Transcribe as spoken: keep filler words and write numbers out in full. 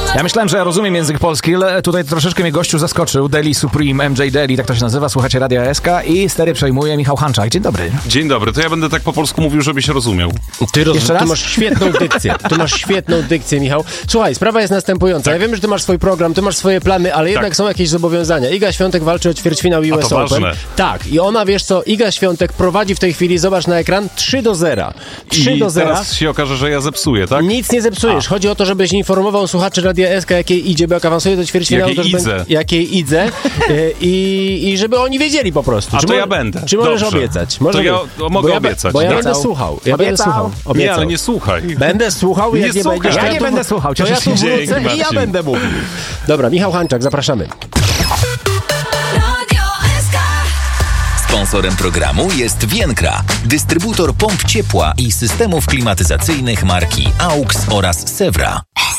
Ja myślałem, że ja rozumiem język polski, ale tutaj troszeczkę mnie gościu zaskoczył. Deli Supreme, M J Deli, tak to się nazywa. Słuchacie Radia S K i stery przejmuje Michał Hanczak. Dzień dobry. Dzień dobry, to ja będę tak po polsku mówił, żebyś rozumiał. Ty, roz... Jeszcze raz? ty masz świetną dykcję. Ty masz świetną dykcję, Michał. Słuchaj, sprawa jest następująca. Tak. Ja wiem, że ty masz swój program, ty masz swoje plany, ale jednak tak. są jakieś zobowiązania. Iga Świątek walczy o ćwierćfinał U S A to Open. ważne. Tak, i ona, wiesz co, Iga Świątek prowadzi w tej chwili, zobacz na ekran, trzy do zera. trzy do zera. I teraz się okaże, że ja zepsuję, tak? Nic nie zepsujesz. A. Chodzi o to, żebyś informował słuchaczy Radia S K, jakiej idzie, bo jak awansuje do ćwierćfinału, jakiej idzie. Jakiej idzie. I, I żeby oni wiedzieli po prostu. A czy to mo- ja będę. Czy możesz Dobrze. obiecać? Może to ja być. mogę bo ja, obiecać. Bo ja tak? będę słuchał. Ja będę słuchał. Nie, Obiecał. ale nie słuchaj. Będę słuchał i jak nie, słuchaj. będziesz, Ja to nie tu, będę słuchał, to ja tu cieszysz się. wrócę Dzięki, i ja Marcin. będę mówił. Dobra, Michał Hanczak, zapraszamy. Sponsorem programu jest Więkra, dystrybutor pomp ciepła i systemów klimatyzacyjnych marki A U X oraz Sewra.